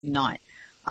night.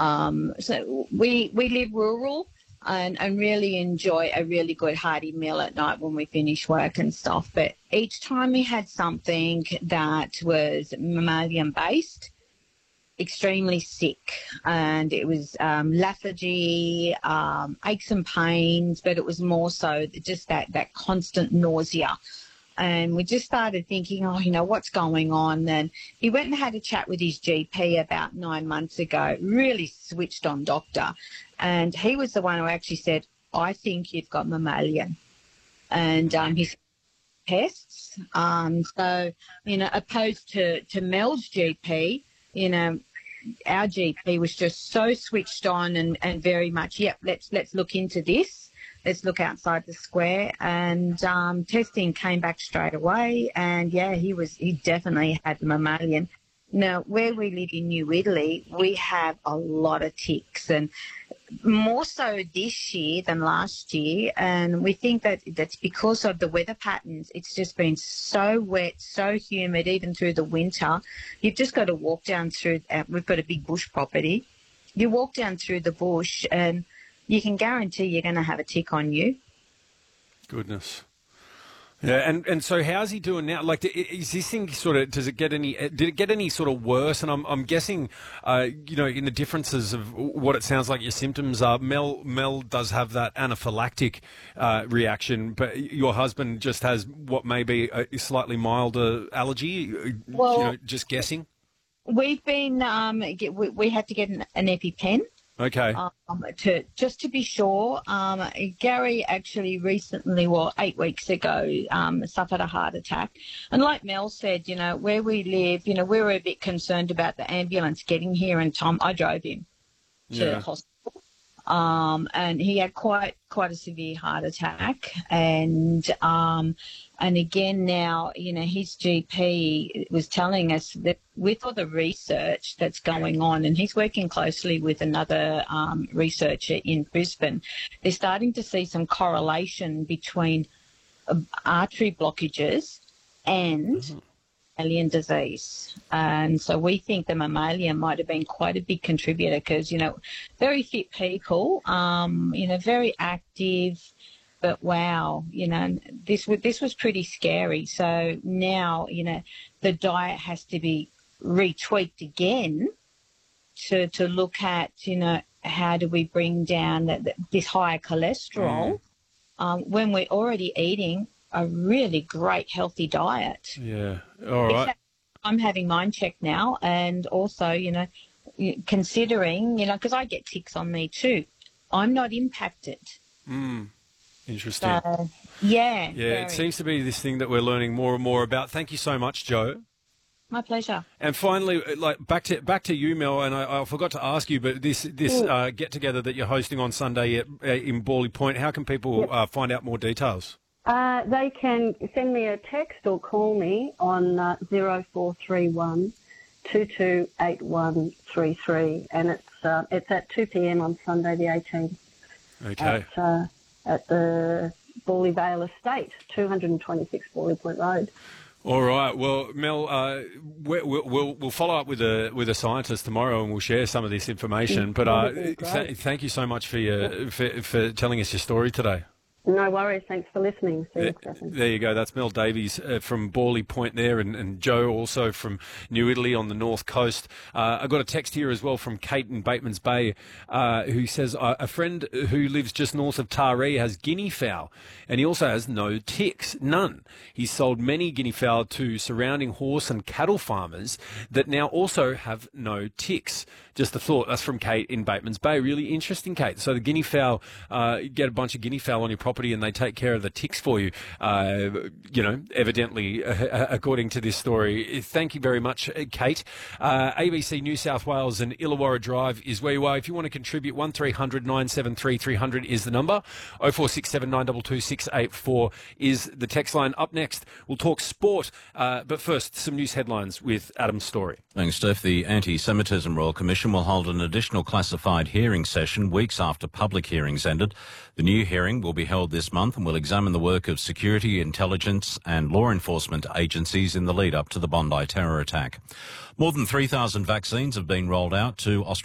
So we live rural and really enjoy a really good hearty meal at night when we finish work and stuff. But each time we had something that was mammalian based, extremely sick, and it was lethargy, aches and pains, but it was more so just that constant nausea. And we just started thinking, what's going on? And he went and had a chat with his GP about 9 months ago, really switched on doctor. And he was the one who actually said, I think you've got mammalian. And his tests, opposed to Mel's GP, our GP was just so switched on and very much, let's look into this. Let's look outside the square. And testing came back straight away. And, he definitely had the mammalian. Now, where we live in New Italy, we have a lot of ticks, and more so this year than last year. And we think that's because of the weather patterns. It's just been so wet, so humid, even through the winter. You've just got to walk down through, we've got a big bush property. You walk down through the bush and you can guarantee you're going to have a tick on you. Goodness. Yeah, and so how's he doing now? Like, is this thing did it get any sort of worse? And I'm guessing, in the differences of what it sounds like your symptoms are, Mel does have that anaphylactic reaction, but your husband just has what may be a slightly milder allergy, just guessing? We've been, we had to get an EpiPen. Okay. To be sure, Gary actually recently, 8 weeks ago, suffered a heart attack. And like Mel said, where we live, we were a bit concerned about the ambulance getting here in time. I drove him to the hospital. And he had quite a severe heart attack. And again now, his GP was telling us that with all the research that's going on, and he's working closely with another researcher in Brisbane, they're starting to see some correlation between artery blockages and mammalian disease. And so we think the mammalian might have been quite a big contributor because, very fit people, very active. But wow, this was pretty scary. So now, the diet has to be retweaked again to look at, how do we bring down this higher cholesterol when we're already eating a really great healthy diet. Yeah, all right. I'm having mine checked now, and also, considering, because I get ticks on me too. I'm not impacted. Interesting. Yeah, it seems to be this thing that we're learning more and more about. Thank you so much, Jo. My pleasure. And finally, back to you, Mel. And I forgot to ask you, but this get together that you're hosting on Sunday in Bawley Point, how can people find out more details? They can send me a text or call me on 0431 228133, and it's at 2 p.m. on Sunday the 18th. Okay. At the Bawley Vale Estate, 226 Bawley Point Road. All right. Well, Mel, we'll follow up with a scientist tomorrow, and we'll share some of this information. But thank you so much for telling us your story today. No worries. Thanks for listening. See you, Stephen. There you go. That's Mel Davies from Bawley Point there, and Jo also from New Italy on the north coast. I got a text here as well from Kate in Bateman's Bay, who says a friend who lives just north of Taree has guinea fowl, and he also has no ticks, none. He's sold many guinea fowl to surrounding horse and cattle farmers that now also have no ticks. Just a thought. That's from Kate in Bateman's Bay. Really interesting, Kate. So the guinea fowl, you get a bunch of guinea fowl on your property and they take care of the ticks for you, evidently, according to this story. Thank you very much, Kate. ABC New South Wales and Illawarra Drive is where you are. If you want to contribute, 1300 973 300 is the number. 0467 922 684 is the text line. Up next, we'll talk sport. But first, some news headlines with Adam Story. Thanks, Steph. The Anti-Semitism Royal Commission will hold an additional classified hearing session weeks after public hearings ended. The new hearing will be held this month and will examine the work of security, intelligence and law enforcement agencies in the lead-up to the Bondi terror attack. More than 3,000 vaccines have been rolled out to Australia.